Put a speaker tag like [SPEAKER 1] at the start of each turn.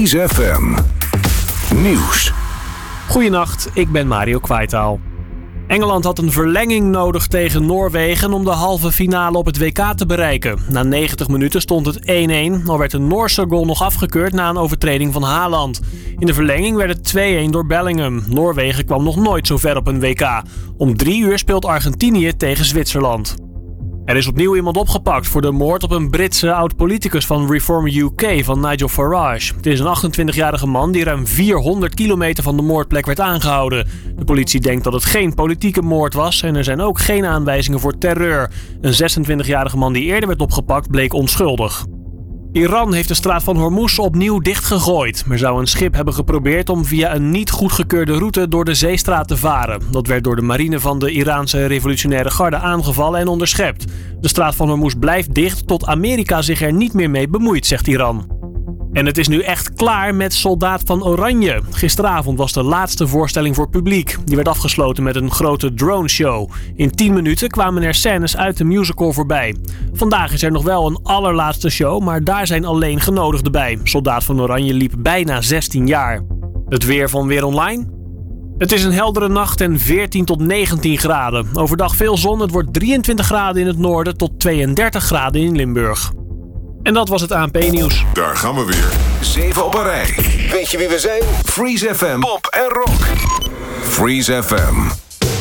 [SPEAKER 1] Freeze FM Nieuws.
[SPEAKER 2] Goedenacht, ik ben Mario Kwaitaal. Engeland had een verlenging nodig tegen Noorwegen om de halve finale op het WK te bereiken. Na 90 minuten stond het 1-1, al werd de Noorse goal nog afgekeurd na een overtreding van Haaland. In de verlenging werd het 2-1 door Bellingham. Noorwegen kwam nog nooit zo ver op een WK. Om 3 uur speelt Argentinië tegen Zwitserland. Er is opnieuw iemand opgepakt voor de moord op een Britse oud-politicus van Reform UK van Nigel Farage. Het is een 28-jarige man die ruim 400 kilometer van de moordplek werd aangehouden. De politie denkt dat het geen politieke moord was en er zijn ook geen aanwijzingen voor terreur. Een 26-jarige man die eerder werd opgepakt bleek onschuldig. Iran heeft de straat van Hormuz opnieuw dichtgegooid. Er zou een schip hebben geprobeerd om via een niet goedgekeurde route door de zeestraat te varen. Dat werd door de marine van de Iraanse revolutionaire garde aangevallen en onderschept. De straat van Hormuz blijft dicht tot Amerika zich er niet meer mee bemoeit, zegt Iran. En het is nu echt klaar met Soldaat van Oranje. Gisteravond was de laatste voorstelling voor publiek. Die werd afgesloten met een grote droneshow. In 10 minuten kwamen er scènes uit de musical voorbij. Vandaag is er nog wel een allerlaatste show, maar daar zijn alleen genodigden bij. Soldaat van Oranje liep bijna 16 jaar. Het weer van Weer Online? Het is een heldere nacht en 14 tot 19 graden. Overdag veel zon, het wordt 23 graden in het noorden tot 32 graden in Limburg. En dat was het ANP-nieuws.
[SPEAKER 1] Daar gaan we weer. 7 op een rij. Weet je wie we zijn? Freeze FM, pop en rock. Freeze FM.